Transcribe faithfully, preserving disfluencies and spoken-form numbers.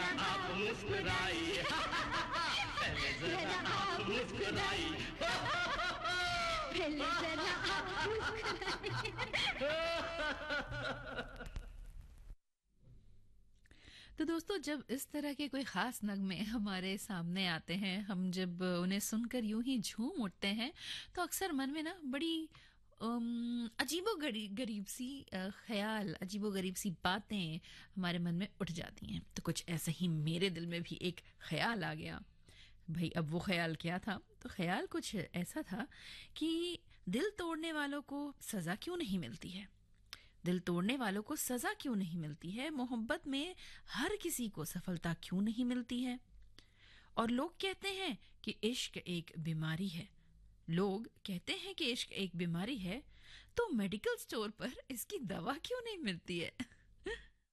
आप मुस्कुराई पहले जरा आप मुस्कुराई पहले जरा आप मुस्कुराई। तो दोस्तों, जब इस तरह के कोई ख़ास नगमे हमारे सामने आते हैं, हम जब उन्हें सुनकर यूं ही झूम उठते हैं, तो अक्सर मन में ना बड़ी अम, अजीबो गरीब गरीब सी अ, ख्याल, अजीबो गरीब सी बातें हमारे मन में उठ जाती हैं। तो कुछ ऐसे ही मेरे दिल में भी एक ख्याल आ गया। भाई, अब वो ख्याल क्या था? तो ख्याल कुछ ऐसा था कि दिल तोड़ने वालों को सज़ा क्यों नहीं मिलती है? दिल तोड़ने वालों को सजा क्यों नहीं मिलती है? मोहब्बत में हर किसी को सफलता क्यों नहीं मिलती है? और लोग कहते हैं कि इश्क एक बीमारी है। लोग कहते हैं कि इश्क एक बीमारी है, तो मेडिकल स्टोर पर इसकी दवा क्यों नहीं मिलती है?